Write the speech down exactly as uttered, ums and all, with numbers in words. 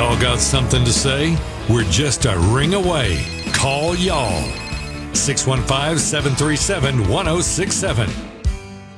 Y'all got something to say? We're just a ring away. Call y'all. six one five, seven three seven, one oh six seven.